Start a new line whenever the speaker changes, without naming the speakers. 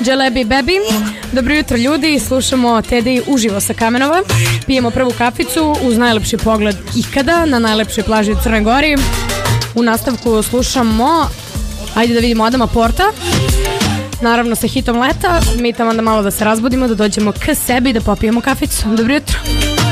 Jalebi Bebi. Dobro jutro ljudi, slušamo Tedej uživo sa Kamenova. Pijemo prvu kaficu uz najlepši pogled ikada na najlepšoj plaži u Crnoj Gori. U nastavku slušamo, ajde da vidimo, Adama Porta. Naravno sa hitom leta. Mi tamo onda malo da se razbudimo, da dođemo k sebi i da popijemo kaficu. Dobro jutro.